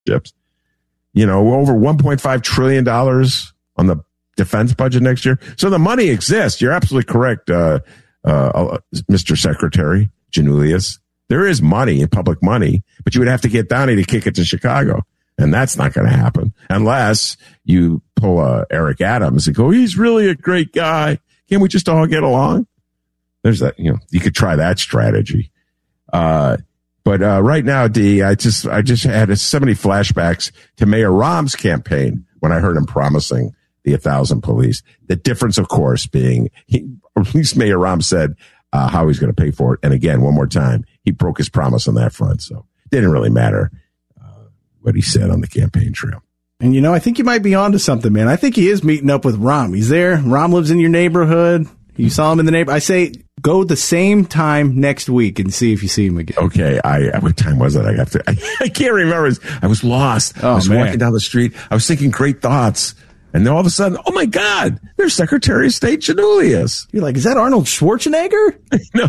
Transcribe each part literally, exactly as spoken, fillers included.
ships. You know, over one point five trillion dollars on the defense budget next year. So the money exists. You're absolutely correct, uh, uh, Mister Secretary Janulius. There is money, public money, but you would have to get Donnie to kick it to Chicago. And that's not going to happen unless you pull uh, Eric Adams and go, he's really a great guy. Can't we just all get along? There's that, you know, you could try that strategy. Uh, but uh, right now, D, I just I just had so many flashbacks to Mayor Rahm's campaign when I heard him promising the one thousand police. The difference, of course, being, he, or at least Mayor Rahm said uh, how he's going to pay for it. And again, one more time, he broke his promise on that front. So it didn't really matter uh, what he said on the campaign trail. And, you know, I think you might be onto something, man. I think he is meeting up with Rahm. He's there. Rahm lives in your neighborhood. You saw him in the neighborhood. I say go the same time next week and see if you see him again. Okay. I, what time was it? I got to, I, I can't remember. I was lost. Oh, I was man. walking down the street. I was thinking great thoughts. And then all of a sudden, oh my God, there's Secretary of State Janulius. You're like, is that Arnold Schwarzenegger? No.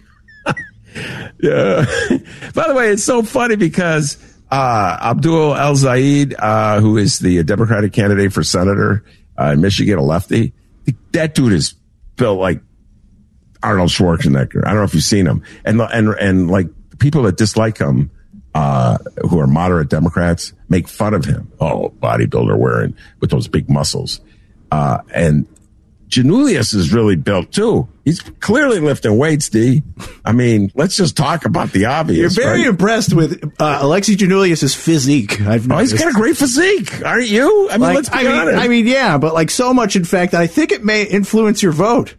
Yeah. By the way, it's so funny because uh, Abdul El Zayed, uh, who is the Democratic candidate for senator uh, in Michigan, a lefty, that dude is built like Arnold Schwarzenegger. I don't know if you've seen him. And and and like people that dislike him, uh, who are moderate Democrats, make fun of him. Oh, bodybuilder wearing with those big muscles. Uh, and Janulius is really built too. He's clearly lifting weights, D. I mean, let's just talk about the obvious. You're very right? impressed with uh, Alexei Janulius' physique. I've oh, he's got a great physique, aren't you? I mean, like, let's be I mean, honest. I mean, yeah, but like so much, in fact, I think it may influence your vote.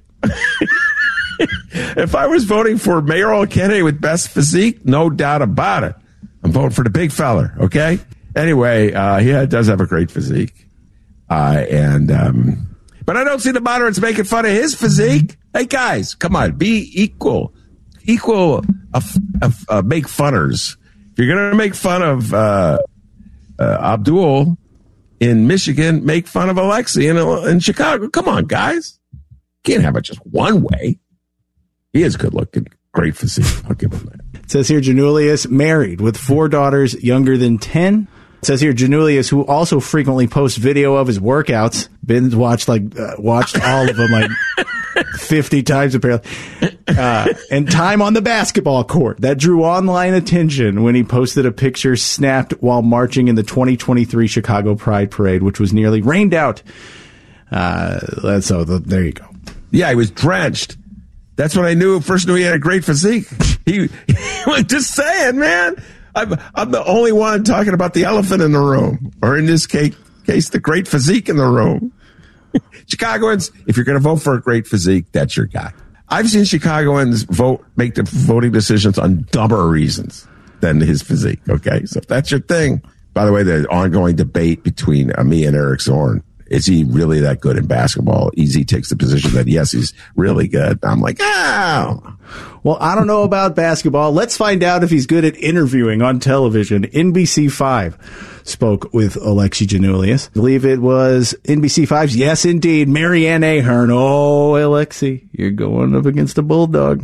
If I was voting for mayoral candidate with best physique, no doubt about it, I'm voting for the big feller. Okay. Anyway, uh, he does have a great physique, uh, and um, but I don't see the moderates making fun of his physique. Hey guys, come on, be equal, equal, uh, uh, make funners. If you're gonna make fun of uh, uh, Abdul in Michigan, make fun of Alexei in, in Chicago. Come on, guys. Can't have it just one way. He is good looking, great physique. I'll give him that. It says here, Janulius married with four daughters younger than ten. It says here, Janulius, who also frequently posts video of his workouts, binge watched like uh, watched all of them like fifty times apparently, uh, and time on the basketball court that drew online attention when he posted a picture snapped while marching in the twenty twenty-three Chicago Pride Parade, which was nearly rained out. Uh, so the, there you go. Yeah, he was drenched. That's when I knew first knew he had a great physique. He, he just saying, man. I'm I'm the only one talking about the elephant in the room, or in this case, case the great physique in the room. Chicagoans, if you're going to vote for a great physique, that's your guy. I've seen Chicagoans vote make the voting decisions on dumber reasons than his physique. Okay, so if that's your thing. By the way, the ongoing debate between uh, me and Eric Zorn. Is he really that good in basketball? Easy takes the position that, yes, he's really good. I'm like, oh. Well, I don't know about basketball. Let's find out if he's good at interviewing on television. N B C five spoke with Alexei Janulius. I believe it was N B C five's, yes, indeed, Marianne Ahern. Oh, Alexei, you're going up against a bulldog.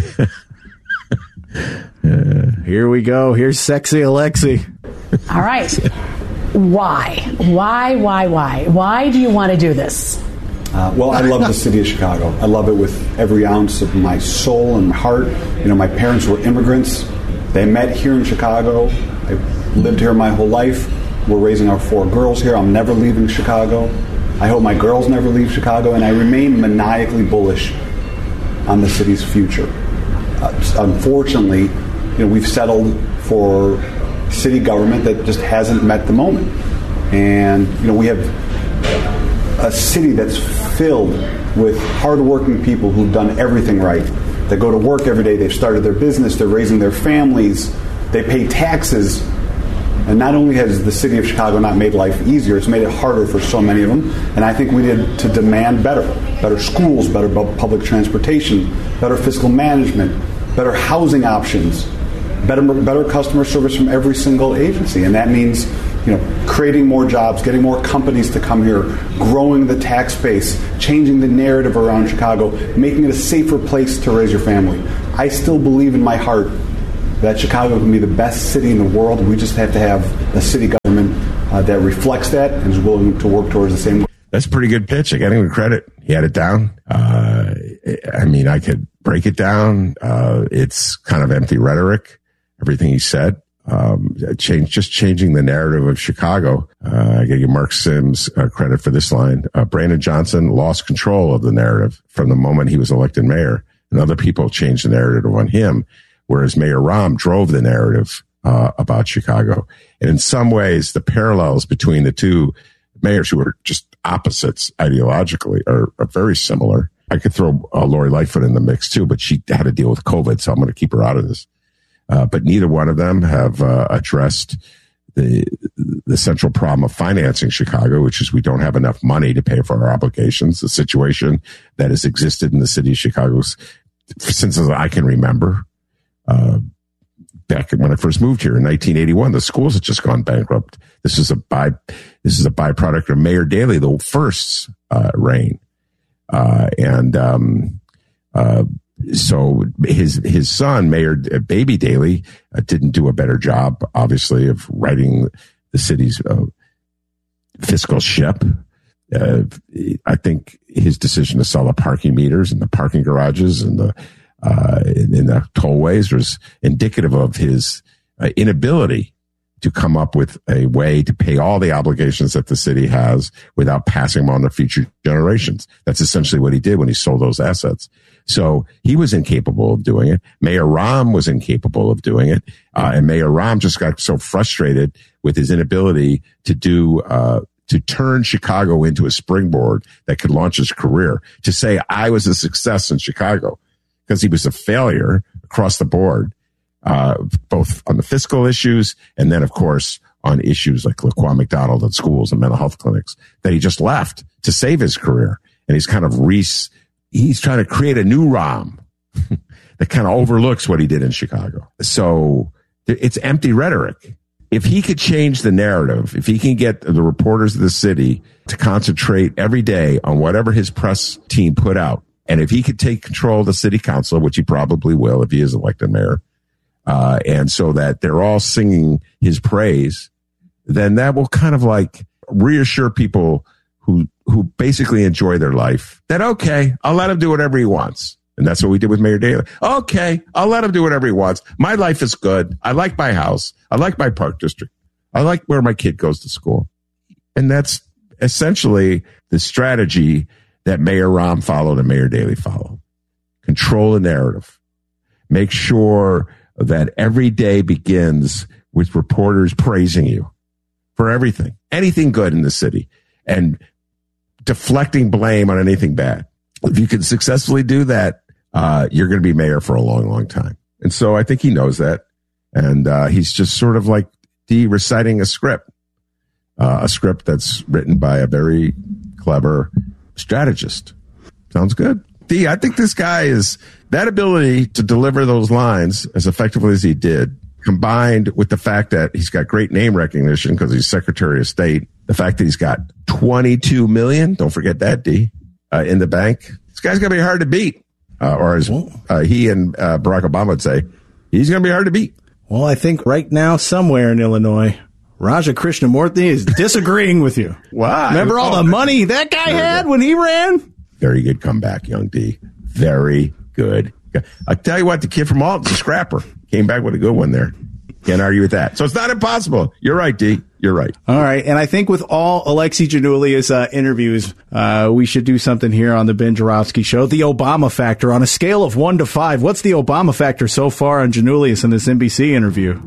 uh, here we go. Here's sexy Alexei. All right. Why? Why, why, why? Why do you want to do this? Uh, well, I love the city of Chicago. I love it with every ounce of my soul and my heart. You know, my parents were immigrants. They met here in Chicago. I lived here my whole life. We're raising our four girls here. I'm never leaving Chicago. I hope my girls never leave Chicago, and I remain maniacally bullish on the city's future. Uh, unfortunately, you know, we've settled for city government that just hasn't met the moment. And, you know, we have a city that's filled with hardworking people who've done everything right. They go to work every day, they've started their business, they're raising their families, they pay taxes. And not only has the city of Chicago not made life easier, it's made it harder for so many of them. And I think we need to demand better. Better schools, better public transportation, better fiscal management, better housing options, better better customer service from every single agency. And that means, you know, creating more jobs, getting more companies to come here, growing the tax base, changing the narrative around Chicago, making it a safer place to raise your family. I still believe in my heart that Chicago can be the best city in the world. We just have to have a city government uh, that reflects that and is willing to work towards the same goal. That's a pretty good pitch. I got him credit. He had it down. Uh, I mean, I could break it down. Uh, it's kind of empty rhetoric, everything he said. Um, change, just changing the narrative of Chicago. Uh, I got to give Mark Sims uh, credit for this line. Uh, Brandon Johnson lost control of the narrative from the moment he was elected mayor, and other people changed the narrative on him, whereas Mayor Rahm drove the narrative uh, about Chicago. And in some ways, the parallels between the two mayors who are just opposites ideologically are, are very similar. I could throw uh, Lori Lightfoot in the mix too, but she had to deal with COVID, so I'm going to keep her out of this. Uh, but neither one of them have uh, addressed the the central problem of financing Chicago, which is we don't have enough money to pay for our obligations, the situation that has existed in the city of Chicago since I can remember. Uh, back when I first moved here in nineteen eighty-one, the schools had just gone bankrupt. This is a by this is a byproduct of Mayor Daley, the first's uh, reign, uh, and um, uh, so his his son, Mayor Baby Daley, uh, didn't do a better job, obviously, of righting the city's uh, fiscal ship. Uh, I think his decision to sell the parking meters and the parking garages and the uh, in, in the tollways was indicative of his uh, inability to come up with a way to pay all the obligations that the city has without passing them on to future generations. That's essentially what he did when he sold those assets. So he was incapable of doing it. Mayor Rahm was incapable of doing it. Uh, and Mayor Rahm just got so frustrated with his inability to do, uh, to turn Chicago into a springboard that could launch his career, to say I was a success in Chicago, because he was a failure across the board, uh, both on the fiscal issues and then, of course, on issues like Laquan McDonald and schools and mental health clinics, that he just left to save his career. And he's kind of re- he's trying to create a new Rahm that kind of overlooks what he did in Chicago. So it's empty rhetoric. If he could change the narrative, if he can get the reporters of the city to concentrate every day on whatever his press team put out, and if he could take control of the city council, which he probably will if he is elected mayor, uh, and so that they're all singing his praise, then that will kind of like reassure people who who basically enjoy their life that, okay, I'll let him do whatever he wants. And that's what we did with Mayor Daley. Okay, I'll let him do whatever he wants. My life is good. I like my house. I like my park district. I like where my kid goes to school. And that's essentially the strategy that Mayor Rahm followed and Mayor Daley followed. Control the narrative. Make sure that every day begins with reporters praising you for everything, anything good in the city, and deflecting blame on anything bad. If you can successfully do that, uh, you're going to be mayor for a long, long time. And so I think he knows that. And uh, he's just sort of like D reciting a script, uh, a script that's written by a very clever strategist. Sounds good. D, I think this guy is, that ability to deliver those lines as effectively as he did, combined with the fact that he's got great name recognition because he's Secretary of State, the fact that he's got twenty-two million, don't forget that, D, uh, in the bank. This guy's going to be hard to beat. Uh, or as uh, he and uh, Barack Obama would say, he's going to be hard to beat. Well, I think right now, somewhere in Illinois, Raja Krishnamurthy is disagreeing with you. Wow. Remember all the money that guy had when he ran? Very good comeback, young D. Very good. I tell you what, the kid from Alton's a scrapper. Came back with a good one there. Can't argue with that. So it's not impossible. You're right, D. You're right. All right. And I think with all Alexi Giannoulias uh, interviews, uh, we should do something here on the Ben Joravsky Show. The Obama factor. On a scale of one to five, what's the Obama factor so far on Giannoulias in this N B C interview?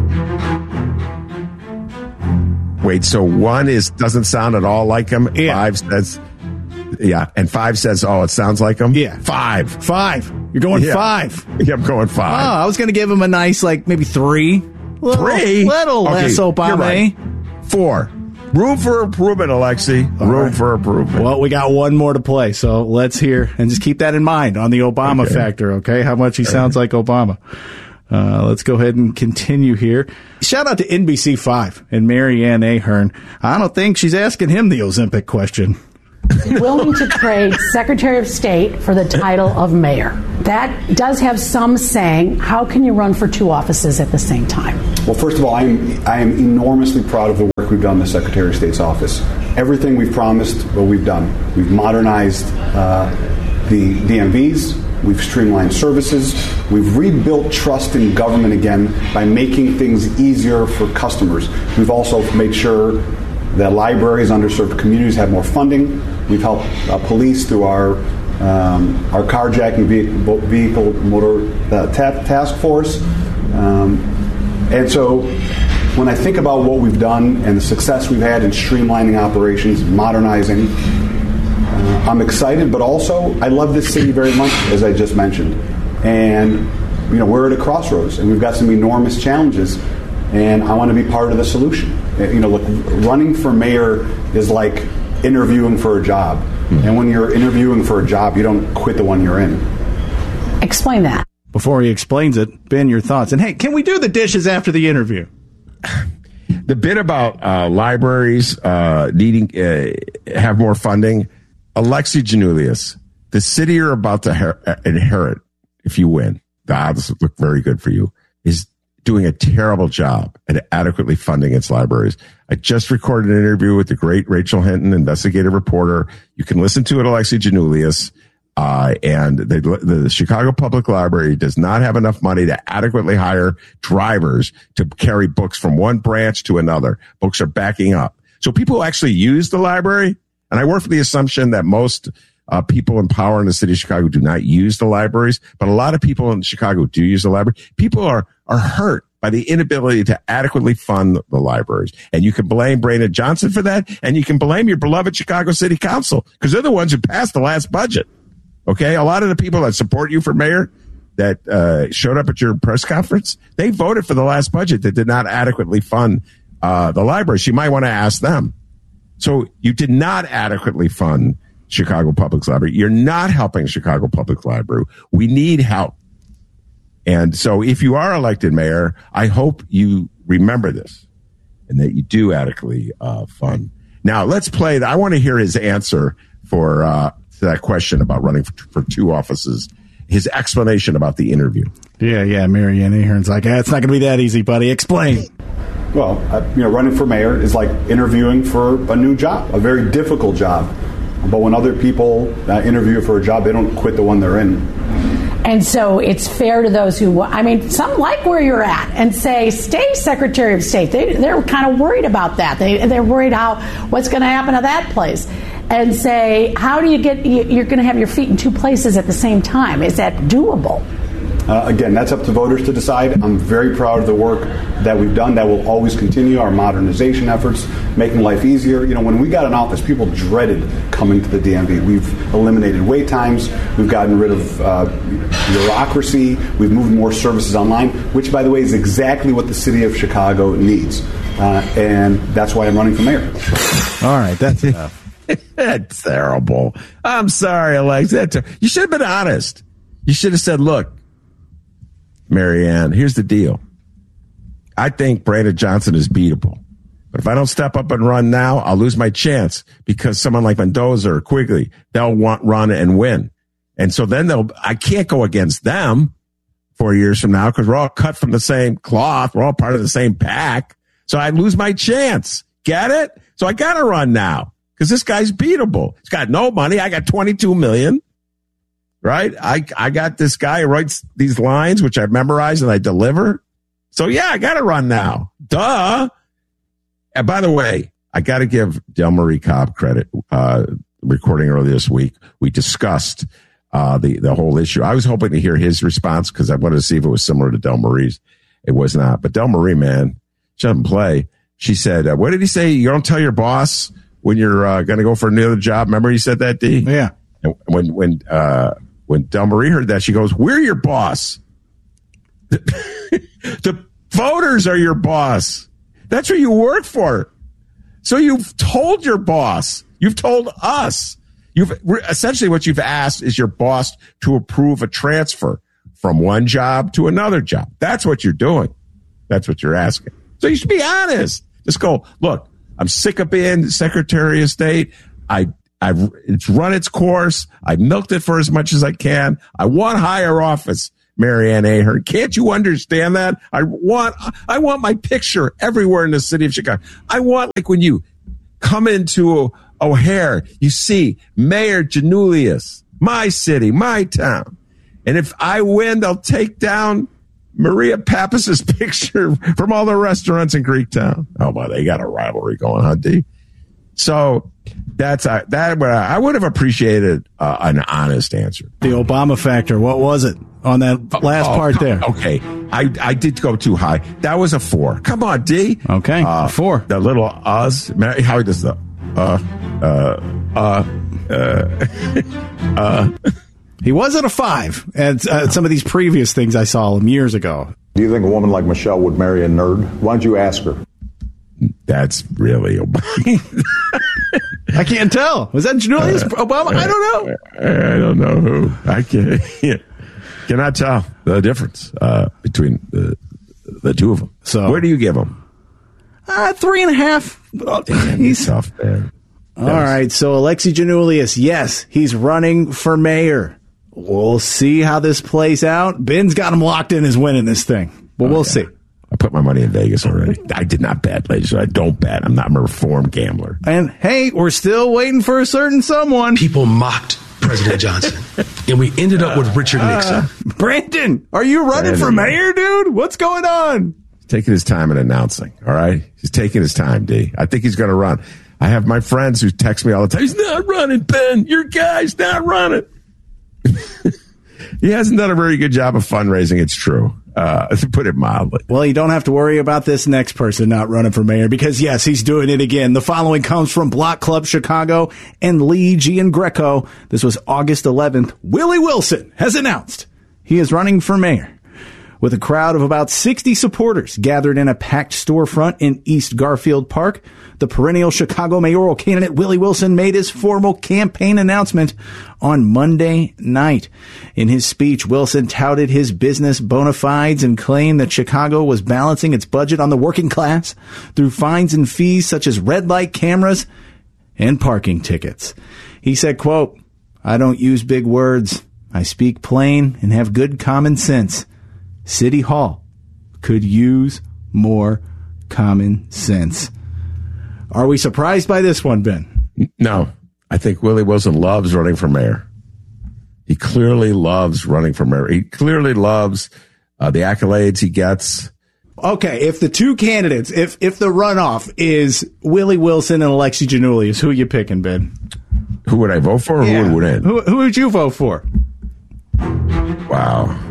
Wait, so one is doesn't sound at all like him. Yeah. Five says, yeah. And five says, oh, it sounds like him. Yeah. Five. Five. You're going yeah. five. Yeah, I'm going five. Oh, I was going to give him a nice, like, maybe three. Little, Three? Little Okay, less Obama. right. Four. Room for improvement, Alexi. All Room right. for improvement. Well, we got one more to play, so let's hear, and just keep that in mind on the Obama Okay. factor, okay? How much he sounds like Obama. Uh, let's go ahead and continue here. Shout out to N B C five and Marianne Ahern. I don't think she's asking him the Ozempic question. willing to trade Secretary of State for the title of mayor. That does have some saying. How can you run for two offices at the same time? Well, first of all, I am, I am enormously proud of the work we've done in the Secretary of State's office. Everything we've promised, what we've done. We've modernized uh, the D M Vs. We've streamlined services. We've rebuilt trust in government again by making things easier for customers. We've also made sure that libraries, underserved communities have more funding. We've helped uh, police through our um, our carjacking vehicle, vehicle motor uh, ta- task force. Um, and so when I think about what we've done and the success we've had in streamlining operations, modernizing, Uh, I'm excited, but also I love this city very much, as I just mentioned. And, you know, we're at a crossroads, and we've got some enormous challenges, and I want to be part of the solution. You know, look, running for mayor is like interviewing for a job. Mm-hmm. And when you're interviewing for a job, you don't quit the one you're in. Explain that. Before he explains it, Ben, your thoughts. And, hey, can we do the dishes after the interview? The bit about uh, libraries uh, needing uh, have more funding, Alexi Giannoulias, the city you're about to her- inherit if you win, the odds look very good for you, is doing a terrible job at adequately funding its libraries. I just recorded an interview with the great Rachel Hinton, investigative reporter. You can listen to it, Alexi Giannoulias. Uh, and the, the Chicago Public Library does not have enough money to adequately hire drivers to carry books from one branch to another. Books are backing up. So people who actually use the library, and I work for the assumption that most uh, people in power in the city of Chicago do not use the libraries, but a lot of people in Chicago do use the library. People are, are hurt by the inability to adequately fund the libraries. And you can blame Brainerd Johnson for that, and you can blame your beloved Chicago City Council, because they're the ones who passed the last budget. Okay? A lot of the people that support you for mayor that uh, showed up at your press conference, they voted for the last budget that did not adequately fund uh, the libraries. You might want to ask them. So you did not adequately fund Chicago Public Library. You're not helping Chicago Public Library. We need help. And so if you are elected mayor, I hope you remember this and that you do adequately uh, fund. Now, let's play. The, I want to hear his answer for uh, to that question about running for, for two offices, his explanation about the interview. Yeah, yeah, Marianne Ahern's like, ah, it's not going to be that easy, buddy. Explain. Well, uh, you know, running for mayor is like interviewing for a new job, a very difficult job. But when other people uh, interview for a job, they don't quit the one they're in. And so it's fair to those who, I mean, some like where you're at and say, stay Secretary of State. They, they're kind of worried about that. They, they're worried how what's going to happen to that place. And say, how do you get, you're going to have your feet in two places at the same time. Is that doable? Uh, again, that's up to voters to decide. I'm very proud of the work that we've done. That will always continue. Our modernization efforts, making life easier. You know, when we got in office, people dreaded coming to the D M V. We've eliminated wait times. We've gotten rid of uh, bureaucracy. We've moved more services online, which, by the way, is exactly what the city of Chicago needs. Uh, and that's why I'm running for mayor. All right, that's enough. That's terrible. I'm sorry, Alex. That's ter- you should have been honest. You should have said, look, Marianne, here's the deal. I think Brainerd Johnson is beatable. But if I don't step up and run now, I'll lose my chance because someone like Mendoza or Quigley, they'll want run and win. And so then they'll, I can't go against them four years from now because we're all cut from the same cloth. We're all part of the same pack. So I lose my chance. Get it? So I got to run now because this guy's beatable. He's got no money. I got twenty-two million. Right? I, I got this guy who writes these lines, which I memorize and I deliver. So yeah, I got to run now. Duh. And by the way, I got to give Del Marie Cobb credit. Uh, recording earlier this week, we discussed uh, the, the whole issue. I was hoping to hear his response because I wanted to see if it was similar to Del Marie's. It was not. But Del Marie, man, she doesn't play. She said, uh, what did he say? You don't tell your boss when you're uh, going to go for another job. Remember he said that, D? Yeah. And when, when, uh, when Del Marie heard that, she goes, we're your boss. The, the voters are your boss. That's who you work for. So you've told your boss. You've told us. You've essentially what you've asked is your boss to approve a transfer from one job to another job. That's what you're doing. That's what you're asking. So you should be honest. Just go, look, I'm sick of being Secretary of State. I I've it's run its course. I milked it for as much as I can. I want higher office, Marianne Ahern. Can't you understand that? I want I want my picture everywhere in the city of Chicago. I want, like, when you come into O'Hare, you see Mayor Janulius, my city, my town. And if I win, they'll take down Maria Pappas's picture from all the restaurants in Greektown. Oh, boy, they got a rivalry going on, D. So that's uh, that. I would have appreciated uh, an honest answer. The Obama factor. What was it on that last oh, part come, there? Okay, I I did go too high. That was a four. Come on, D. Okay, uh, four. The little us. How does the uh uh uh uh uh. He wasn't a five at uh, some of these previous things I saw him years ago. Do you think a woman like Michelle would marry a nerd? Why don't you ask her? That's really Obama. I can't tell. Was that Julius uh, Obama? I don't know. I don't know who. I can't, cannot tell the difference uh, between the, the two of them. So, where do you give them? Uh, three and a half. Oh, damn, he's tough, man. All yes. right. So Alexi Janulius, yes, he's running for mayor. We'll see how this plays out. Ben's got him locked in as winning this thing, but we'll okay. see. I put my money in Vegas already. I did not bet, ladies. I don't bet. I'm not a reformed gambler. And hey, we're still waiting for a certain someone. People mocked President Johnson, and we ended up with Richard Nixon. Uh, Brandon, are you running Brandon, for mayor, dude? What's going on? He's taking his time in announcing, all right? He's taking his time, D. I think he's going to run. I have my friends who text me all the time. He's not running, Ben. Your guy's not running. He hasn't done a very good job of fundraising, it's true, uh, to put it mildly. Well, you don't have to worry about this next person not running for mayor because, yes, he's doing it again. The following comes from Block Club Chicago and Lee Giangreco. This was August eleventh. Willie Wilson has announced he is running for mayor. With a crowd of about sixty supporters gathered in a packed storefront in East Garfield Park, the perennial Chicago mayoral candidate Willie Wilson made his formal campaign announcement on Monday night. In his speech, Wilson touted his business bona fides and claimed that Chicago was balancing its budget on the working class through fines and fees such as red light cameras and parking tickets. He said, quote, "I don't use big words. I speak plain and have good common sense. City Hall could use more common sense." Are we surprised by this one, Ben? No. I think Willie Wilson loves running for mayor. He clearly loves running for mayor. He clearly loves uh, the accolades he gets. Okay, if the two candidates, if if the runoff is Willie Wilson and Alexi Janulius, who are you picking, Ben? Who would I vote for or yeah. who would win? Who, who would you vote for? Wow.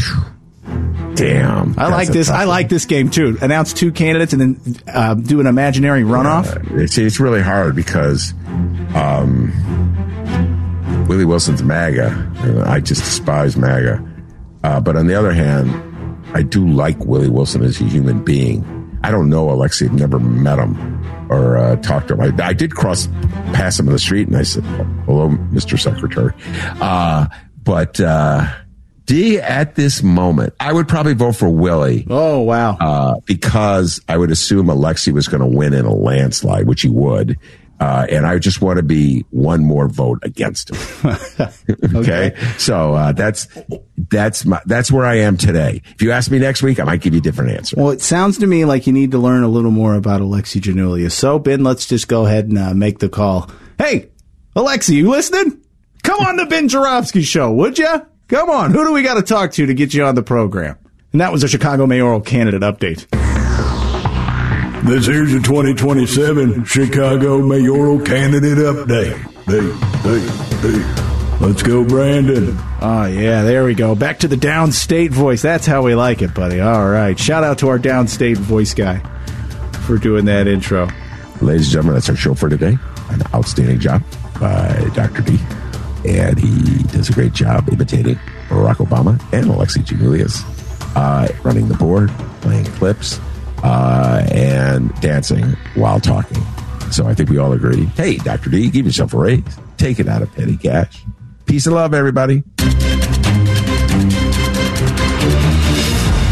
Damn. I like this. I like this game too. Announce two candidates and then uh, do an imaginary runoff. Uh, see, it's really hard because um, Willie Wilson's MAGA. And I just despise MAGA. Uh, but on the other hand, I do like Willie Wilson as a human being. I don't know Alexi. I've never met him or uh, talked to him. I, I did cross past him in the street and I said, "Hello, Mister Secretary." Uh, but uh, D, at this moment, I would probably vote for Willie. Oh, wow. Uh, because I would assume Alexi was going to win in a landslide, which he would. Uh, and I just want to be one more vote against him. okay? okay. So uh, that's that's my, that's where I am today. If you ask me next week, I might give you a different answer. Well, it sounds to me like you need to learn a little more about Alexi Janulius. So, Ben, let's just go ahead and uh, make the call. Hey, Alexi, you listening? Come on the Ben Joravsky Show, would you? Come on, who do we got to talk to to get you on the program? And that was a Chicago mayoral candidate update. This here's your twenty twenty-seven Chicago mayoral candidate update. Hey, hey, hey. Let's go, Brandon. Oh, yeah, there we go. Back to the downstate voice. That's how we like it, buddy. All right. Shout out to our downstate voice guy for doing that intro. Ladies and gentlemen, that's our show for today. An outstanding job by Doctor D. And he does a great job imitating Barack Obama and Alexi Janulius, uh, running the board, playing clips, uh, and dancing while talking. So I think we all agree. Hey, Doctor D, give yourself a raise. Take it out of petty cash. Peace and love, everybody.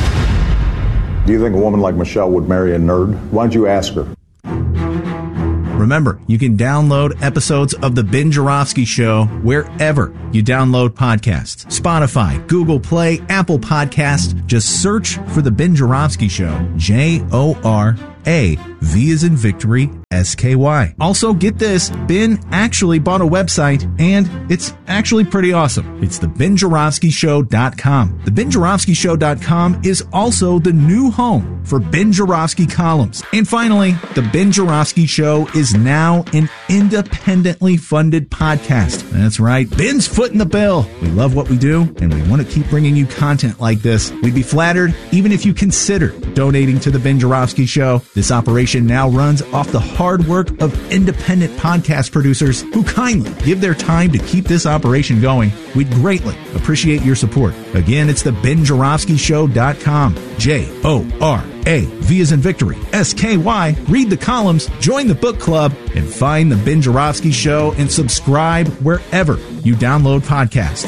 Do you think a woman like Michelle would marry a nerd? Why don't you ask her? Remember, you can download episodes of The Ben Joravsky Show wherever you download podcasts. Spotify, Google Play, Apple Podcasts. Just search for The Ben Joravsky Show. J O R A V as in victory, S K Y. Also, get this, Ben actually bought a website, and it's actually pretty awesome. It's the ben joravsky show dot com. The ben joravsky show dot com is also the new home for Ben Joravsky columns. And finally, The Ben Joravsky Show is now an independently funded podcast. That's right, Ben's footing the bill. We love what we do, and we want to keep bringing you content like this. We'd be flattered even if you consider donating to The Ben Joravsky Show. This operation now runs off the hard work of independent podcast producers who kindly give their time to keep this operation going. We'd greatly appreciate your support. Again, it's the ben joravsky show dot com. J O R A V as in victory, S K Y. Read the columns, join the book club, and find The Ben Joravsky Show and subscribe wherever you download podcasts.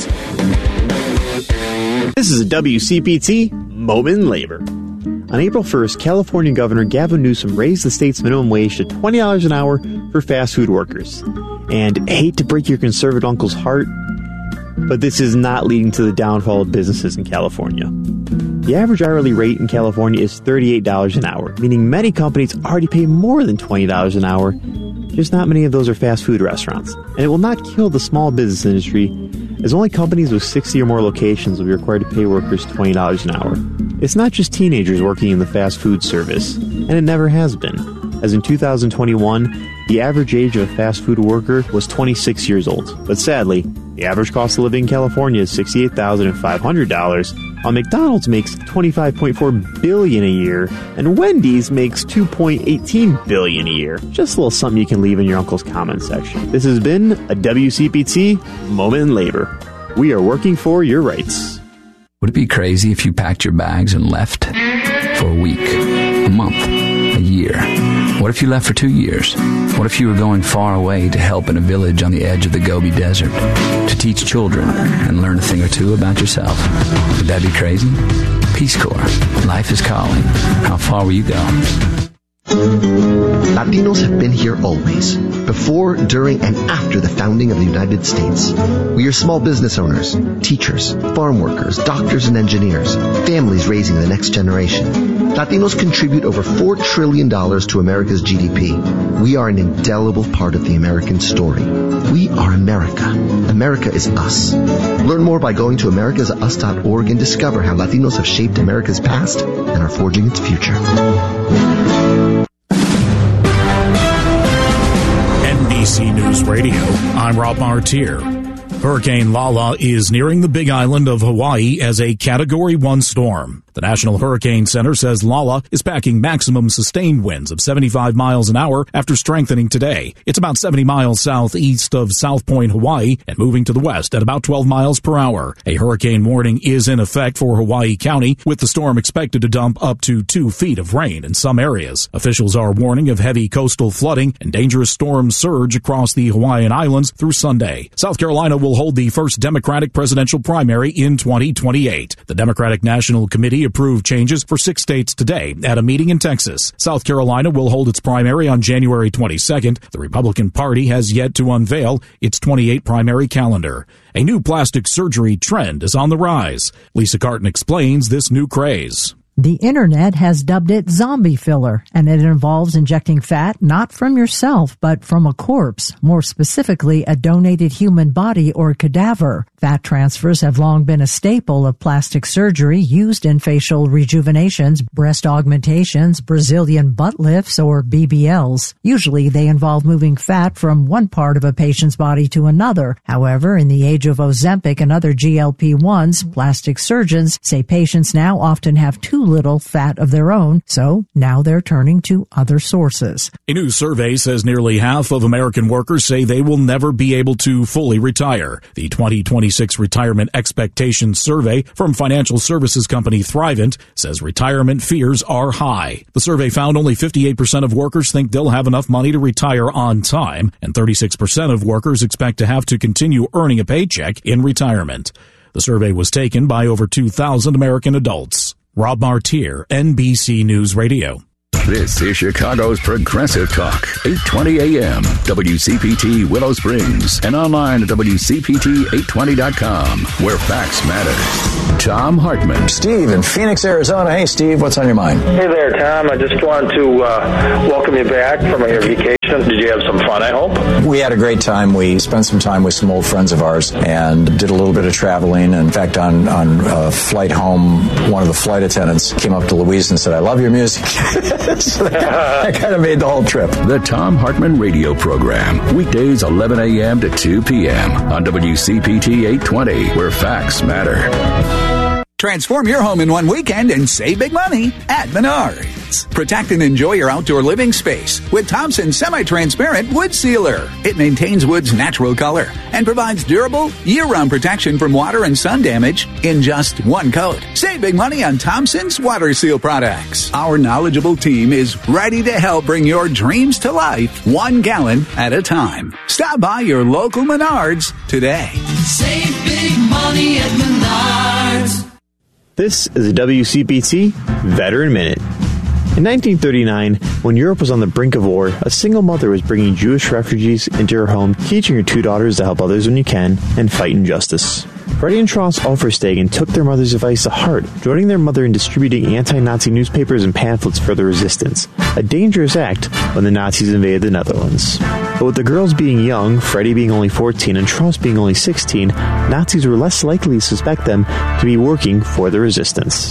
This is a W C P T Moment in Labor. On April first, California Governor Gavin Newsom raised the state's minimum wage to twenty dollars an hour for fast food workers. And I hate to break your conservative uncle's heart, but this is not leading to the downfall of businesses in California. The average hourly rate in California is thirty-eight dollars an hour, meaning many companies already pay more than twenty dollars an hour. Just not many of those are fast food restaurants. And it will not kill the small business industry, as only companies with sixty or more locations will be required to pay workers twenty dollars an hour. It's not just teenagers working in the fast food service, and it never has been, as in two thousand twenty-one, the average age of a fast food worker was twenty-six years old. But sadly, the average cost of living in California is sixty-eight thousand five hundred dollars, while McDonald's makes twenty-five point four billion dollars a year, and Wendy's makes two point one eight billion dollars a year. Just a little something you can leave in your uncle's comment section. This has been a W C P T Moment in Labor. We are working for your rights. Would it be crazy if you packed your bags and left for a week, a month, a year? What if you left for two years? What if you were going far away to help in a village on the edge of the Gobi Desert, to teach children and learn a thing or two about yourself? Would that be crazy? Peace Corps. Life is calling. How far will you go? Latinos have been here always, before, during, and after the founding of the United States. We are small business owners, teachers, farm workers, doctors and engineers, families raising the next generation. Latinos contribute over four trillion dollars to America's G D P. We are an indelible part of the American story. We are America. America is us. Learn more by going to americas us dot org and discover how Latinos have shaped America's past and are forging its future. N B C News Radio, I'm Rob Martier. Hurricane Lala is nearing the Big Island of Hawaii as a Category one storm. The National Hurricane Center says Lala is packing maximum sustained winds of seventy-five miles an hour after strengthening today. It's about seventy miles southeast of South Point, Hawaii, and moving to the west at about twelve miles per hour. A hurricane warning is in effect for Hawaii County, with the storm expected to dump up to two feet of rain in some areas. Officials are warning of heavy coastal flooding and dangerous storm surge across the Hawaiian Islands through Sunday. South Carolina will hold the first Democratic presidential primary in twenty twenty-eight. The Democratic National Committee approved changes for six states today at a meeting in Texas. South Carolina will hold its primary on January twenty-second. The Republican Party has yet to unveil its twenty-eight primary calendar. A new plastic surgery trend is on the rise. Lisa Carton explains this new craze. The internet has dubbed it zombie filler, and it involves injecting fat not from yourself, but from a corpse, more specifically a donated human body or cadaver. Fat transfers have long been a staple of plastic surgery used in facial rejuvenations, breast augmentations, Brazilian butt lifts, or B B Ls. Usually they involve moving fat from one part of a patient's body to another. However, in the age of Ozempic and other G L P ones, plastic surgeons say patients now often have too little fat of their own, so now they're turning to other sources. A new survey says nearly half of American workers say they will never be able to fully retire. The twenty twenty-six Retirement Expectations Survey from financial services company Thrivent says retirement fears are high. The survey found only fifty-eight percent of workers think they'll have enough money to retire on time, and thirty-six percent of workers expect to have to continue earning a paycheck in retirement. The survey was taken by over two thousand American adults. Rob Martier, N B C News Radio. This is Chicago's Progressive Talk, eight twenty A M, W C P T Willow Springs, and online at W C P T eight twenty dot com, where facts matter. Tom Hartman. Steve in Phoenix, Arizona. Hey, Steve, what's on your mind? Hey there, Tom. I just wanted to uh, welcome you back from your vacation. Did you have some fun, I hope? We had a great time. We spent some time with some old friends of ours and did a little bit of traveling. In fact, on, on a flight home, one of the flight attendants came up to Louise and said, I love your music. So that, that kind of made the whole trip. The Tom Hartman Radio Program, weekdays eleven A M to two P M on W C P T eight twenty, where facts matter. Transform your home in one weekend and save big money at Menards. Protect and enjoy your outdoor living space with Thompson's semi-transparent wood sealer. It maintains wood's natural color and provides durable, year-round protection from water and sun damage in just one coat. Save big money on Thompson's water seal products. Our knowledgeable team is ready to help bring your dreams to life one gallon at a time. Stop by your local Menards today. Save big money at Menards. This is a W C P T Veteran Minute. In nineteen thirty-nine, when Europe was on the brink of war, a single mother was bringing Jewish refugees into her home, teaching her two daughters to help others when you can and fight injustice. Freddie and Tross Offerstegen took their mother's advice to heart, joining their mother in distributing anti-Nazi newspapers and pamphlets for the resistance, a dangerous act when the Nazis invaded the Netherlands. But with the girls being young, Freddie being only fourteen and Tross being only sixteen, Nazis were less likely to suspect them to be working for the resistance.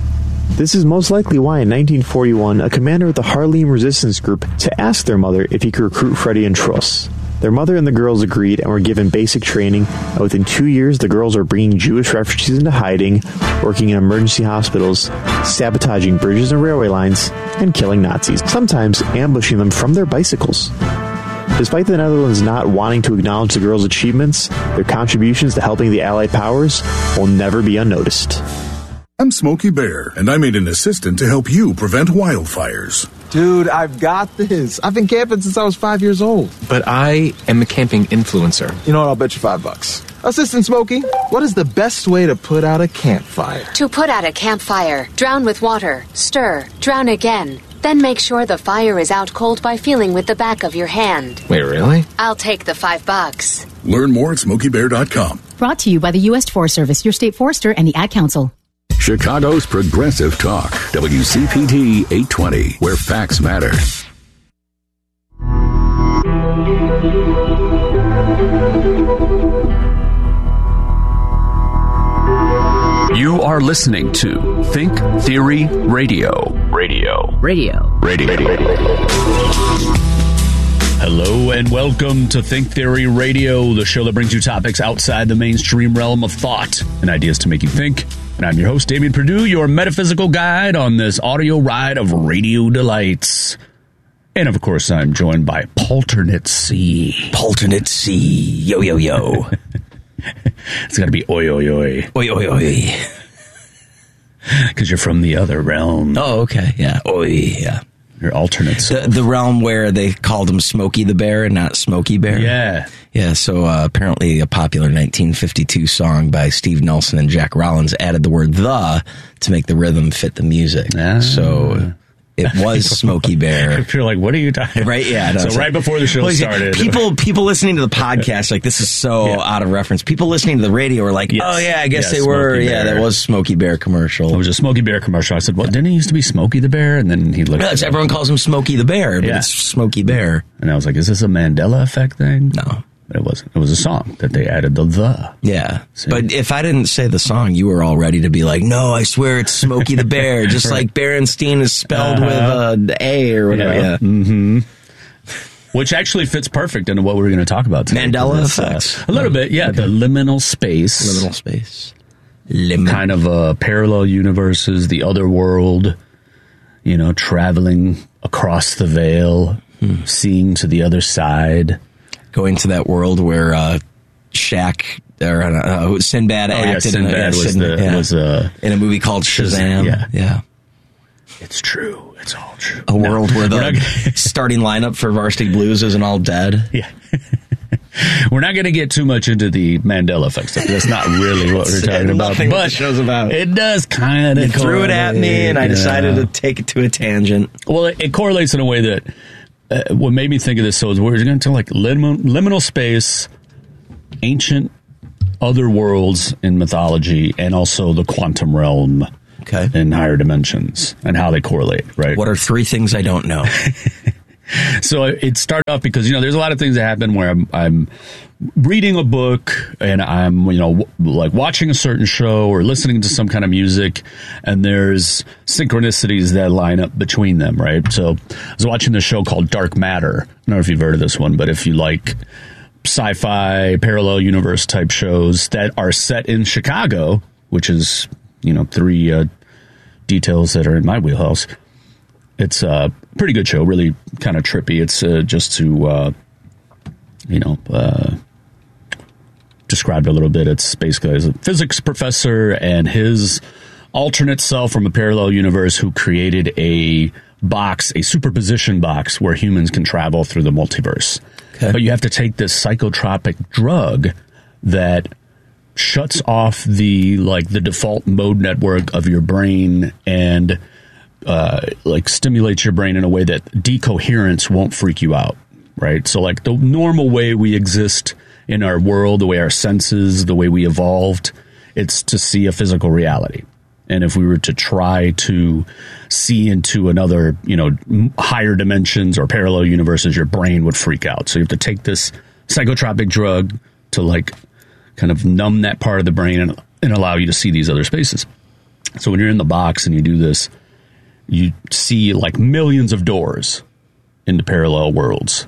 This is most likely why in nineteen forty-one, a commander of the Haarlem resistance group to ask their mother if he could recruit Freddie and Tross. Their mother and the girls agreed and were given basic training, and within two years the girls are bringing Jewish refugees into hiding, working in emergency hospitals, sabotaging bridges and railway lines, and killing Nazis, sometimes ambushing them from their bicycles. Despite the Netherlands not wanting to acknowledge the girls' achievements, their contributions to helping the Allied powers will never be unnoticed. I'm Smokey Bear, and I made an assistant to help you prevent wildfires. Dude, I've got this. I've been camping since I was five years old. But I am a camping influencer. You know what? I'll bet you five bucks. Assistant Smokey, what is the best way to put out a campfire? To put out a campfire, drown with water, stir, drown again. Then make sure the fire is out cold by feeling with the back of your hand. Wait, really? I'll take the five bucks. Learn more at smokey bear dot com. Brought to you by the U S Forest Service, your state forester, and the Ad Council. Chicago's Progressive Talk, W C P T eight twenty, where facts matter. You are listening to Think Theory Radio. Radio. Radio. Radio. Radio. Hello and welcome to Think Theory Radio, the show that brings you topics outside the mainstream realm of thought and ideas to make you think. And I'm your host, Damien Perdue, your metaphysical guide on this audio ride of radio delights. And of course, I'm joined by Palternate C. Palternate C. Yo, yo, yo. It's got to be oi, oi, oi. Oi, oi, oi. Because you're from the other realm. Oh, okay. Yeah. Oi, yeah. Your alternate self. The, the realm where they called him Smokey the Bear and not Smokey Bear. Yeah. Yeah, so uh, apparently a popular nineteen fifty-two song by Steve Nelson and Jack Rollins added the word the to make the rhythm fit the music. Ah. So it was Smokey Bear. If you're like, what are you talking about? Right, yeah. No, so right before the show well, started. People people listening to the podcast, like, this is so yeah. out of reference. People listening to the radio were like, yes. oh, yeah, I guess yeah, they were. Smokey yeah, Bear. That was Smokey Bear commercial. It was a Smokey Bear commercial. I said, well, didn't he used to be Smokey the Bear? And then he looked no, at everyone calls him Smokey the Bear, but yeah. it's Smokey Bear. And I was like, is this a Mandela effect thing? No. But it wasn't. It was a song that they added the the. Yeah. See? But if I didn't say the song, you were all ready to be like, no, I swear it's Smokey the Bear, just right. like Berenstein is spelled uh-huh. with an A or whatever. Yeah. yeah. Mm-hmm. Which actually fits perfect into what we're going to talk about today. Mandela effects. Uh, a little bit, yeah. Okay. The liminal space. Liminal space. Lim- kind of uh, parallel universes, the other world, you know, traveling across the veil, hmm. seeing to the other side. Going to that world where uh, Shaq or uh, Sinbad oh, acted yeah, Sinbad in, a, was, Sinbad, the, yeah. was uh, in a movie called Shazam. Yeah, yeah. It's true. It's all true. A no, world where the starting lineup for Varsity Blues isn't all dead. Yeah. We're not going to get too much into the Mandela effect stuff. That's not really what we're talking about. But what the show's about. It does kind of. You threw it at me, and I decided yeah. to take it to a tangent. Well, it, it correlates in a way that uh, what made me think of this. So is we're going to like liminal, liminal space, ancient other worlds in mythology, and also the quantum realm. Okay. In higher dimensions and how they correlate. Right. What are three things I don't know? So it started off because, you know, there's a lot of things that happen where I'm, I'm reading a book and I'm, you know, w- like watching a certain show or listening to some kind of music, and there's synchronicities that line up between them, right? So I was watching this show called Dark Matter. I don't know if you've heard of this one, but if you like sci-fi, parallel universe type shows that are set in Chicago, which is, you know, three uh, details that are in my wheelhouse. It's a pretty good show, really kind of trippy. It's uh, just to, uh, you know, uh, describe it a little bit. It's basically as a physics professor and his alternate self from a parallel universe who created a box, a superposition box where humans can travel through the multiverse. Okay. But you have to take this psychotropic drug that shuts off the like the default mode network of your brain and uh, like stimulates your brain in a way that decoherence won't freak you out, right? So like the normal way we exist in our world, the way our senses, the way we evolved, it's to see a physical reality. And if we were to try to see into another, you know, higher dimensions or parallel universes, your brain would freak out. So you have to take this psychotropic drug to like kind of numb that part of the brain and, and allow you to see these other spaces. So when you're in the box and you do this, you see like millions of doors into parallel worlds.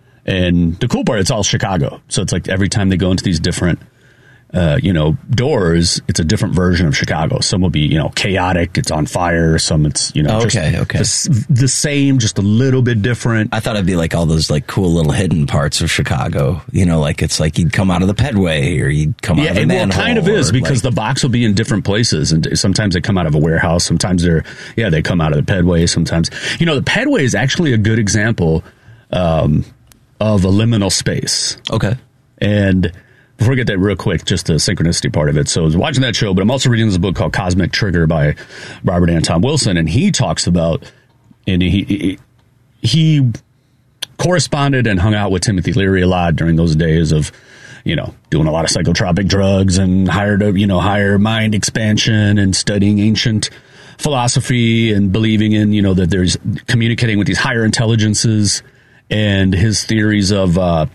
And the cool part, it's all Chicago. So it's like every time they go into these different, uh, you know, doors, it's a different version of Chicago. Some will be, you know, chaotic, it's on fire. Some it's, you know, okay, just okay. The, the same, just a little bit different. I thought it'd be like all those like cool little hidden parts of Chicago. You know, like it's like you'd come out of the pedway or you'd come yeah, out of the manhole. Yeah, well, it kind of is because like, the box will be in different places, and sometimes they come out of a warehouse. Sometimes they're, yeah, they come out of the pedway. Sometimes, you know, the pedway is actually a good example um, of a liminal space. Okay. And before we get that real quick, just the synchronicity part of it. So I was watching that show, but I'm also reading this book called Cosmic Trigger by Robert Anton Wilson, and he talks about, and he he, he corresponded and hung out with Timothy Leary a lot during those days of, you know, doing a lot of psychotropic drugs and higher, you know, higher mind expansion and studying ancient philosophy and believing in, you know, that there's communicating with these higher intelligences, and his theories of uh,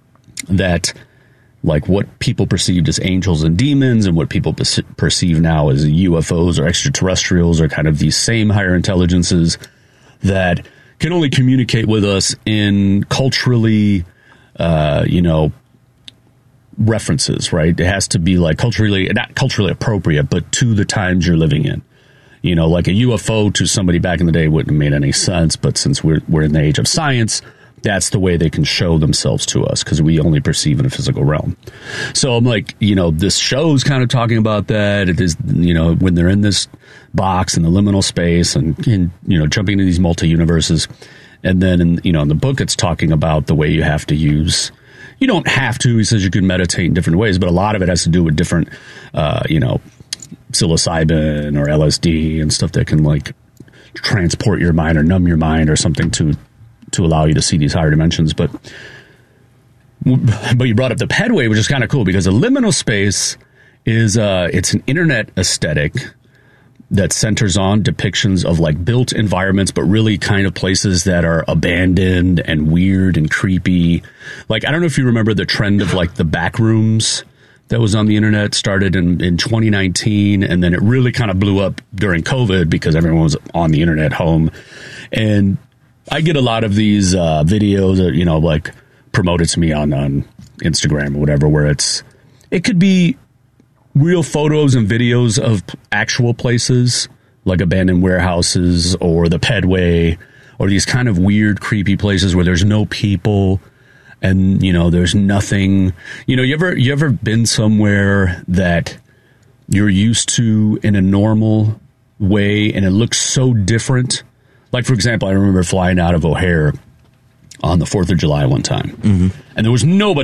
that. Like what people perceived as angels and demons and what people perceive now as U F Os or extraterrestrials are kind of these same higher intelligences that can only communicate with us in culturally, uh, you know, references, right? It has to be like culturally, not culturally appropriate, but to the times you're living in. You know, like a U F O to somebody back in the day wouldn't have made any sense, but since we're we're in the age of science, that's the way they can show themselves to us because we only perceive in a physical realm. So I'm like, you know, this show's kind of talking about that. It is, you know, when they're in this box in the liminal space and, and you know, jumping into these multi-universes. And then, in, you know, in the book, it's talking about the way you have to use. You don't have to. He says you can meditate in different ways, but a lot of it has to do with different, uh, you know, psilocybin or L S D and stuff that can like transport your mind or numb your mind or something to to allow you to see these higher dimensions. But but you brought up the pedway, which is kind of cool because a liminal space is uh, it's an internet aesthetic that centers on depictions of like built environments, but really kind of places that are abandoned and weird and creepy. Like, I don't know if you remember the trend of like the back rooms that was on the internet, started in, in twenty nineteen, and then it really kind of blew up during COVID because everyone was on the internet home. And I get a lot of these uh, videos that, you know, like promoted to me on, on Instagram or whatever, where it's, it could be real photos and videos of actual places like abandoned warehouses or the pedway or these kind of weird, creepy places where there's no people and, you know, there's nothing. You know, you ever, you ever been somewhere that you're used to in a normal way and it looks so different? Like, for example, I remember flying out of O'Hare on the fourth of July one time, mm-hmm. and there was nobody there.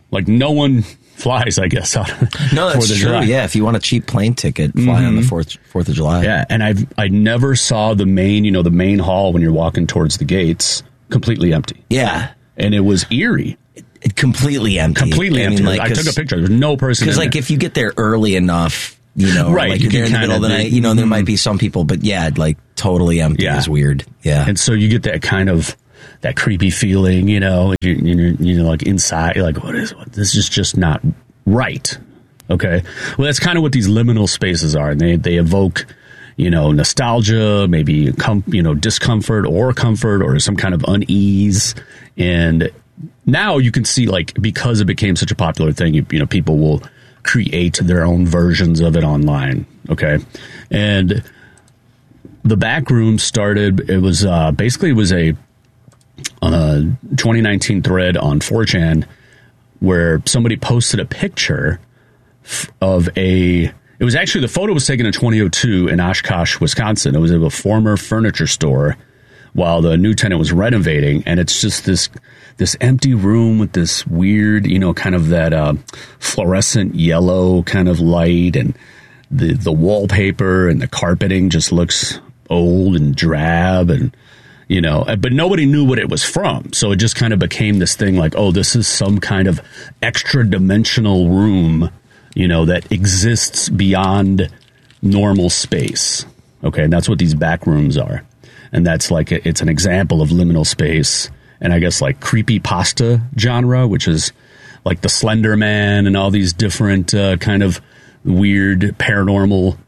Like no one flies, I guess, out of No, that's true. July. Yeah, if you want a cheap plane ticket, fly Mm-hmm. on the fourth Fourth of July. Yeah, and I've I never saw the main, you know, the main hall when you're walking towards the gates completely empty. Yeah, and it was eerie. It, it completely empty. Completely I mean, empty. like, I took a picture. There's no person. Because in like there. if you get there early enough, you know, Right, like you you're there in can the middle of the kinda- night, you know, there Mhm. might be some people, but yeah, like totally empty Yeah. is weird. Yeah, And so you get that kind of that creepy feeling, you know, you're, you're, you know, like inside, you're like, what is what? This is just not right. Okay, well, that's kind of what these liminal spaces are, and they they evoke, you know, nostalgia, maybe com- you know, discomfort or comfort or some kind of unease, and now you can see like because it became such a popular thing, you, you know, people will create their own versions of it online. Okay, and the back room started. It was uh, basically it was a uh, twenty nineteen thread on four chan where somebody posted a picture f- of a. It was actually the photo was taken in twenty oh two in Oshkosh, Wisconsin. It was of a former furniture store while the new tenant was renovating, and it's just this this empty room with this weird, you know, kind of that uh, fluorescent yellow kind of light, and the the wallpaper and the carpeting just looks old and drab, and you know, but nobody knew what it was from, so it just kind of became this thing like, oh, this is some kind of extra dimensional room, you know, that exists beyond normal space. Okay, and that's what these back rooms are. And that's like, a, it's an example of liminal space, and I guess like creepypasta genre, which is like the Slender Man and all these different uh, kind of weird paranormal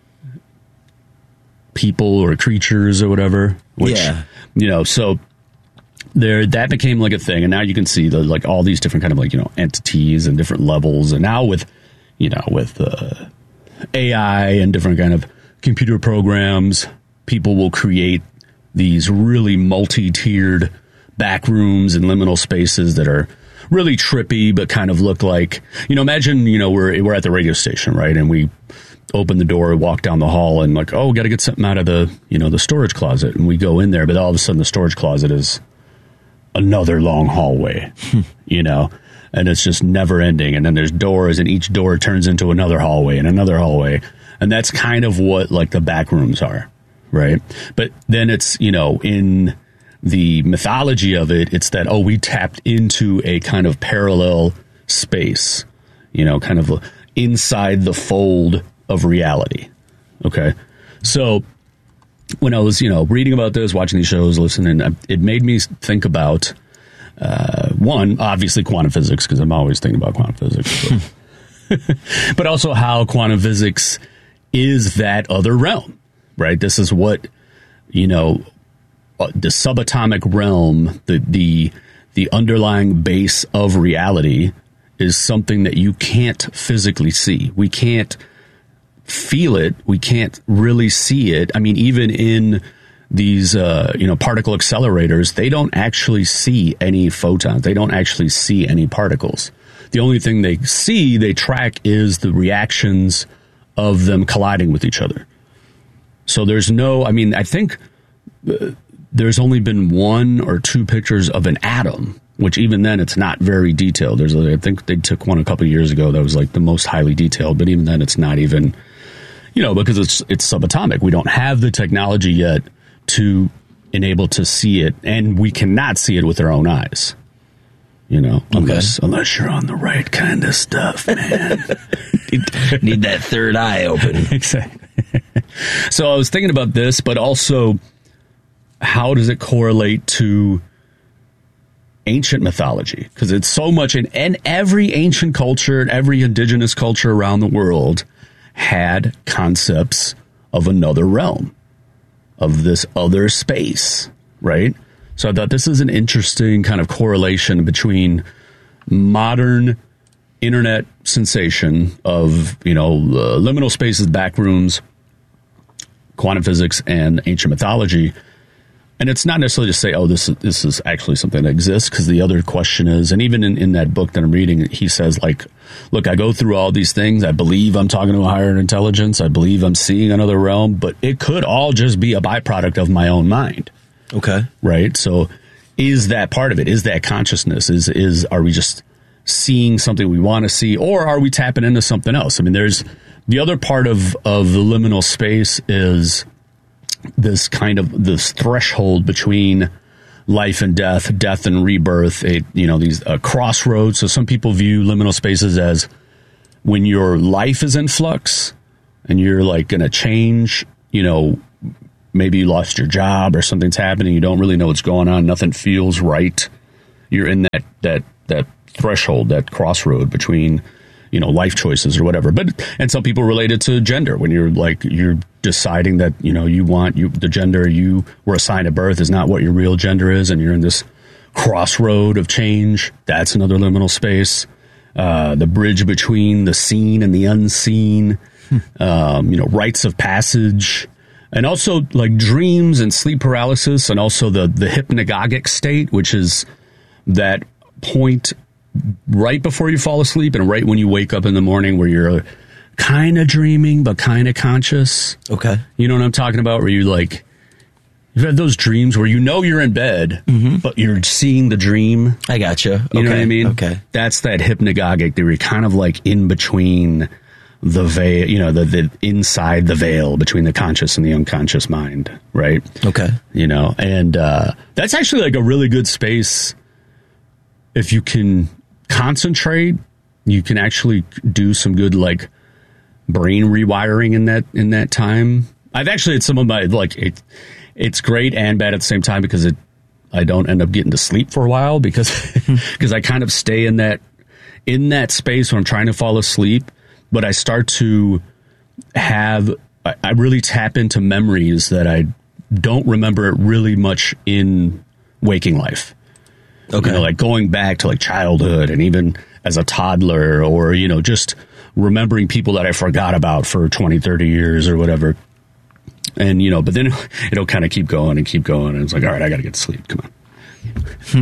people or creatures or whatever. Which, Yeah. you know, so there that became like a thing, and now you can see the like all these different kind of like, you know, entities and different levels, and now with, you know, with uh, A I and different kind of computer programs, people will create these really multi-tiered back rooms and liminal spaces that are really trippy, but kind of look like, you know, imagine, you know, we're we're at the radio station, right? And we open the door, walk down the hall, and like, oh, we got to get something out of the, you know, the storage closet. And we go in there, but all of a sudden the storage closet is another long hallway, you know, and it's just never ending. And then there's doors, and each door turns into another hallway and another hallway. And that's kind of what like the back rooms are, right? But then it's, you know, in the mythology of it, it's that, oh, we tapped into a kind of parallel space, you know, kind of inside the fold of reality. Okay. So when I was, you know, reading about this, watching these shows, listening, it made me think about, uh, one, obviously quantum physics, because I'm always thinking about quantum physics, but, but also how quantum physics is that other realm, right? This is what, you know, the subatomic realm, the, the, the underlying base of reality is something that you can't physically see. We can't feel it. We can't really see it. I mean, even in these, uh, you know, particle accelerators, they don't actually see any photons. They don't actually see any particles. The only thing they see, they track, is the reactions of them colliding with each other. So there's no, I mean, I think uh, there's only been one or two pictures of an atom, which even then it's not very detailed. There's, a, I think they took one a couple of years ago that was like the most highly detailed, but even then it's not even, you know, because it's it's subatomic. We don't have the technology yet to enable to see it, and we cannot see it with our own eyes. You know, Okay. unless unless you're on the right kind of stuff, man. need, need that third eye open. Exactly. So I was thinking about this, but also how does it correlate to ancient mythology? Because it's so much in, and every ancient culture, every indigenous culture around the world had concepts of another realm, of this other space, right? So I thought this is an interesting kind of correlation between modern internet sensation of, you know, uh, liminal spaces, back rooms, quantum physics, and ancient mythology. And it's not necessarily to say, oh, this is, this is actually something that exists, because the other question is, and even in, in that book that I'm reading, he says, like, look, I go through all these things. I believe I'm talking to a higher intelligence. I believe I'm seeing another realm, but it could all just be a byproduct of my own mind. Okay. Right? So is that part of it? Is that consciousness? Is, is, are we just seeing something we want to see, or are we tapping into something else? I mean, there's the other part of, of the liminal space is this kind of this threshold between life and death, death and rebirth, a, you know, these uh, crossroads. So some people view liminal spaces as when your life is in flux and you're like going to change, you know, maybe you lost your job or something's happening. You don't really know what's going on. Nothing feels right. You're in that, that, that threshold, that crossroad between, you know, life choices or whatever. But, and some people relate it to gender when you're like, you're deciding that, you know, you want you, the gender you were assigned at birth is not what your real gender is. And you're in this crossroad of change. That's another liminal space. Uh, the bridge between the seen and the unseen, um, you know, rites of passage, and also like dreams and sleep paralysis, and also the, the hypnagogic state, which is that point right before you fall asleep and right when you wake up in the morning where you're kind of dreaming but kind of conscious. Okay. You know what I'm talking about? Where you like, you've had those dreams where you know you're in bed, mm-hmm. but you're seeing the dream. I gotcha. Okay. You know what I mean? Okay. That's that hypnagogic. They were kind of like in between the veil, you know, the, the inside the veil between the conscious and the unconscious mind, right? Okay. You know, and uh, that's actually like a really good space. If you can concentrate, you can actually do some good like brain rewiring in that in that time. I've actually had some of my like it, it's great and bad at the same time because it I don't end up getting to sleep for a while because because I kind of stay in that in that space when I'm trying to fall asleep, but I start to have I, I really tap into memories that I don't remember really much in waking life. Okay. You know, like going back to like childhood and even as a toddler, or, you know, just remembering people that I forgot about for twenty, thirty years or whatever. And, you know, but then it'll kind of keep going and keep going. And it's like, all right, I got to get to sleep. Come on.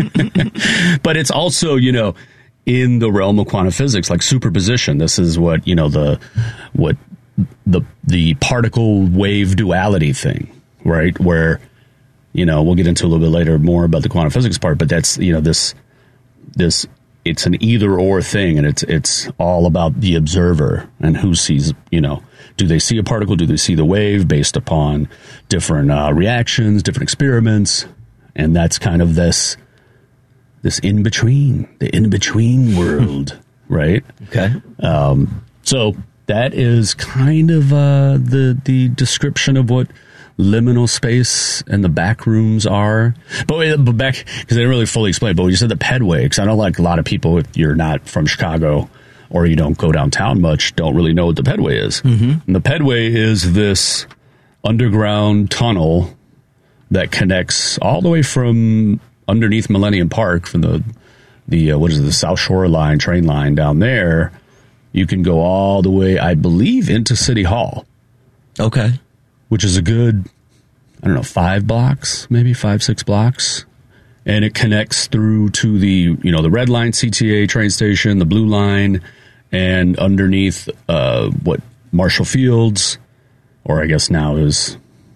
But it's also, you know, in the realm of quantum physics, like superposition. This is what, you know, the, what the, the particle wave duality thing, right? Where, you know, we'll get into a little bit later more about the quantum physics part, but that's, you know, this, this, it's an either or thing, and it's, it's all about the observer and who sees, you know, do they see a particle? Do they see the wave based upon different uh, reactions, different experiments? And that's kind of this, this in between, the in between world, right? Okay. Um, so that is kind of uh, the, the description of what liminal space and the back rooms are. But, but back, because I didn't really fully explain, but when you said the pedway, because I know like a lot of people, if you're not from Chicago or you don't go downtown much, don't really know what the pedway is. Mm-hmm. And the pedway is this underground tunnel that connects all the way from underneath Millennium Park, from the, the uh, what is it, the South Shore line, train line down there. You can go all the way, I believe, into City Hall. Okay. Which is a good, I don't know, five blocks, maybe five, six blocks. And it connects through to the, you know, the red line C T A train station, the blue line, and underneath uh, what Marshall Fields, or I guess now is,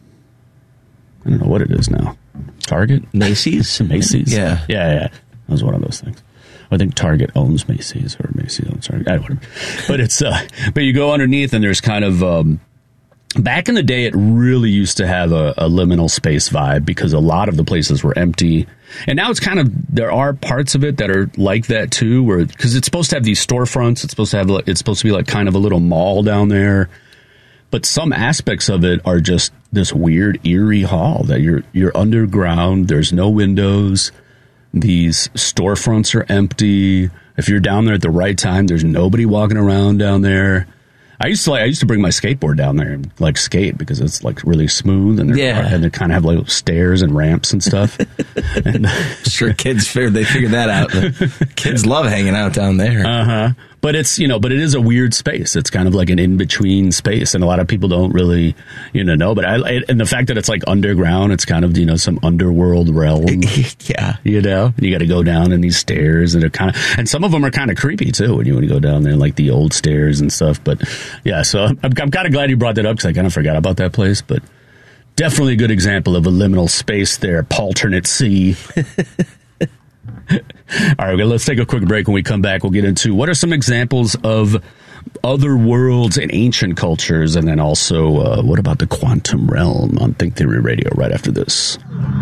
I don't know what it is now. Target? Macy's? Macy's? Yeah. Yeah, yeah. That was one of those things. I think Target owns Macy's, or Macy's owns Target. I don't know. But it's, uh, but you go underneath and there's kind of, um, back in the day, it really used to have a, a liminal space vibe because a lot of the places were empty. And now it's kind of, there are parts of it that are like that too, where, because it's supposed to have these storefronts. It's supposed to have, it's supposed to be like kind of a little mall down there. But some aspects of it are just this weird, eerie hall that you're, you're underground. There's no windows. These storefronts are empty. If you're down there at the right time, there's nobody walking around down there. I used to like I used to bring my skateboard down there and like skate because it's like really smooth and yeah. and they kind of have like stairs and ramps and stuff. And sure, kids figured they figured that out. The kids love hanging out down there. Uh huh. But it's, you know, but it is a weird space. It's kind of like an in between space, and a lot of people don't really, you know, know. But I and the fact that it's like underground, it's kind of, you know, some underworld realm. Yeah, you know, and you got to go down in these stairs, and they're kind of, and some of them are kind of creepy too when you want to go down there, like the old stairs and stuff. But yeah, so I'm, I'm kind of glad you brought that up because I kind of forgot about that place. But definitely a good example of a liminal space there, Palternate Sea. All All right, well, let's take a quick break. When we come back, we'll get into what are some examples of other worlds and ancient cultures, and then also uh, what about the quantum realm on Think Theory Radio right after this.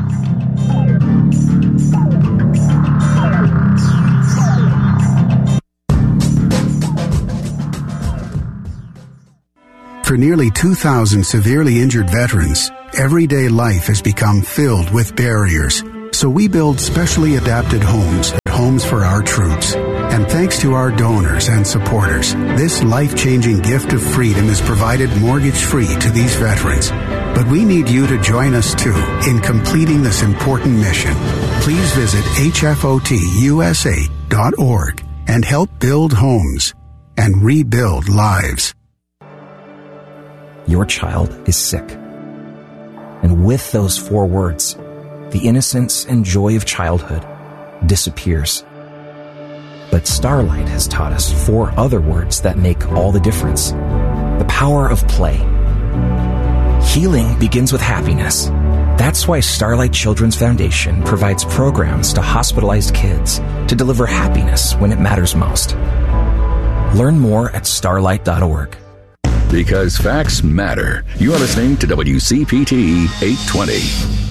For nearly two thousand severely injured veterans, everyday life has become filled with barriers. So we build specially adapted homes at Homes for Our Troops. And thanks to our donors and supporters, this life-changing gift of freedom is provided mortgage-free to these veterans. But we need you to join us, too, in completing this important mission. Please visit H F O T U S A dot org and help build homes and rebuild lives. Your child is sick. And with those four words, the innocence and joy of childhood disappears. But Starlight has taught us four other words that make all the difference. The power of play. Healing begins with happiness. That's why Starlight Children's Foundation provides programs to hospitalized kids to deliver happiness when it matters most. Learn more at starlight dot org. Because facts matter. You are listening to W C P T eight twenty.